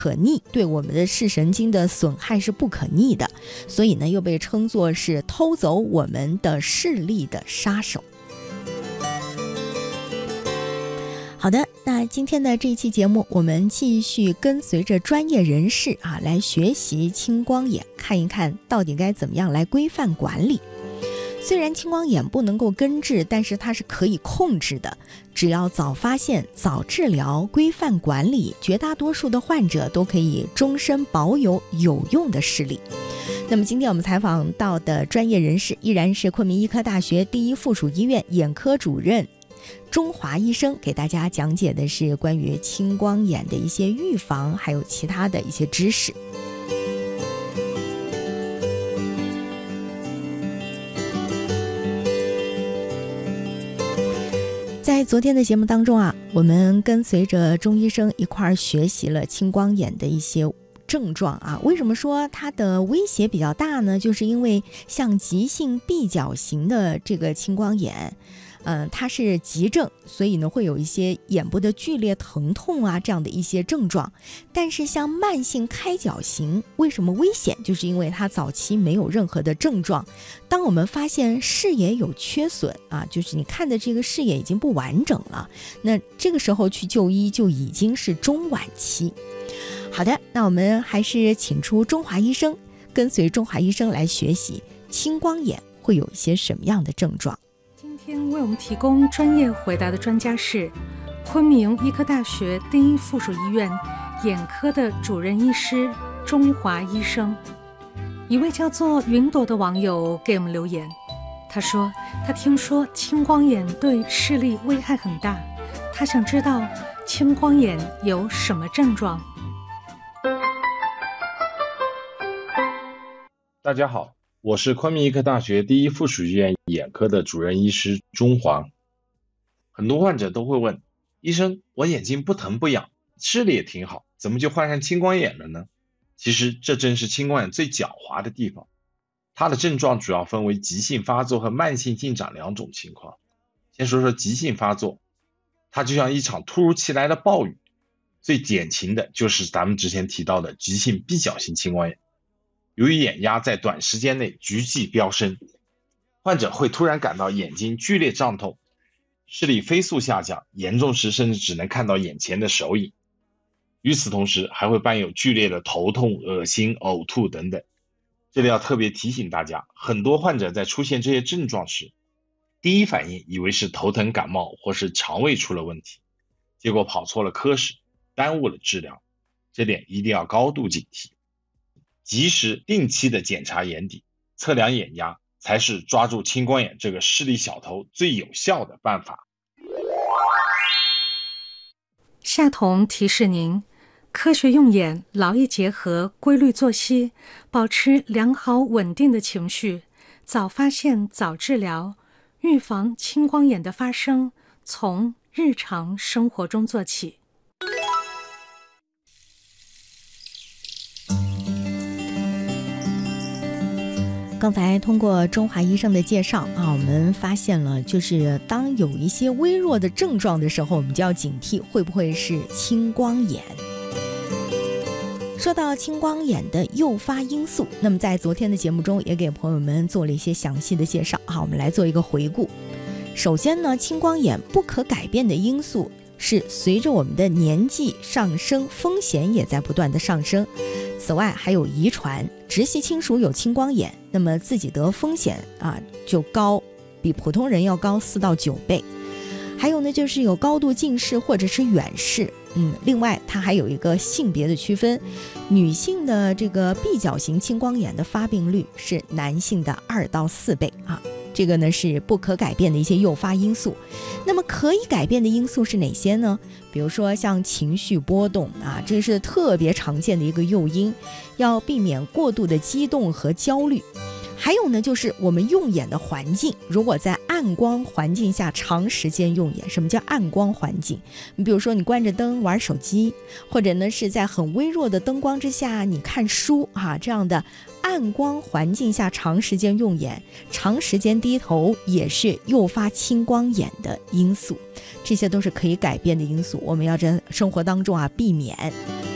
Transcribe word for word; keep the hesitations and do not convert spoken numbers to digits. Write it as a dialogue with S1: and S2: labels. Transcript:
S1: 可逆，对我们的视神经的损害是不可逆的，所以呢又被称作是偷走我们的视力的杀手。好的，那今天的这一期节目，我们继续跟随着专业人士啊来学习青光眼，看一看到底该怎么样来规范管理。虽然青光眼不能够根治，但是它是可以控制的，只要早发现、早治疗、规范管理，绝大多数的患者都可以终身保有有用的视力。那么今天我们采访到的专业人士依然是昆明医科大学第一附属医院眼科主任钟华医生，给大家讲解的是关于青光眼的一些预防，还有其他的一些知识。在昨天的节目当中啊，我们跟随着钟医生一块儿学习了青光眼的一些症状啊。为什么说它的威胁比较大呢？就是因为像急性闭角型的这个青光眼，嗯、呃，它是急症，所以呢会有一些眼部的剧烈疼痛啊这样的一些症状。但是像慢性开角型，为什么危险？就是因为它早期没有任何的症状。当我们发现视野有缺损啊，就是你看的这个视野已经不完整了，那这个时候去就医就已经是中晚期。好的，那我们还是请出钟华医生，跟随钟华医生来学习青光眼会有一些什么样的症状。
S2: 今天为我们提供专业回答的专家是昆明医科大学第一附属医院眼科的主任医师钟华医生。一位叫做云朵的网友给我们留言，他说他听说青光眼对视力危害很大，他想知道青光眼有什么症状。
S3: 大家好，我是昆明医科大学第一附属医院眼科的主任医师钟华。很多患者都会问，医生，我眼睛不疼不痒，视力也挺好，怎么就患上青光眼了呢？其实这正是青光眼最狡猾的地方。它的症状主要分为急性发作和慢性进展两种情况。先说说急性发作，它就像一场突如其来的暴雨，最典型的就是咱们之前提到的急性闭角型青光眼。由于眼压在短时间内急剧飙升，患者会突然感到眼睛剧烈胀痛，视力飞速下降，严重时甚至只能看到眼前的手影。与此同时，还会伴有剧烈的头痛、恶心、呕吐等等。这里要特别提醒大家，很多患者在出现这些症状时，第一反应以为是头疼感冒或是肠胃出了问题，结果跑错了科室，耽误了治疗。这点一定要高度警惕。及时定期的检查眼底，测量眼压，才是抓住青光眼这个视力小偷最有效的办法。
S2: 夏彤提示您，科学用眼，劳逸结合，规律作息，保持良好稳定的情绪，早发现早治疗，预防青光眼的发生，从日常生活中做起。
S1: 刚才通过钟华医生的介绍啊，我们发现了，就是当有一些微弱的症状的时候，我们就要警惕会不会是青光眼。说到青光眼的诱发因素，那么在昨天的节目中也给朋友们做了一些详细的介绍。好，我们来做一个回顾。首先呢，青光眼不可改变的因素是随着我们的年纪上升，风险也在不断的上升。此外还有遗传，直系亲属有青光眼，那么自己得风险啊就高，比普通人要高四到九倍。还有呢，就是有高度近视或者是远视。嗯，另外它还有一个性别的区分，女性的这个闭角型青光眼的发病率是男性的二到四倍啊。这个呢是不可改变的一些诱发因素。那么可以改变的因素是哪些呢？比如说像情绪波动啊，这是特别常见的一个诱因，要避免过度的激动和焦虑。还有呢，就是我们用眼的环境，如果在暗光环境下长时间用眼，什么叫暗光环境？你比如说你关着灯玩手机，或者呢是在很微弱的灯光之下你看书啊，这样的暗光环境下长时间用眼，长时间低头也是诱发青光眼的因素。这些都是可以改变的因素，我们要在生活当中啊避免。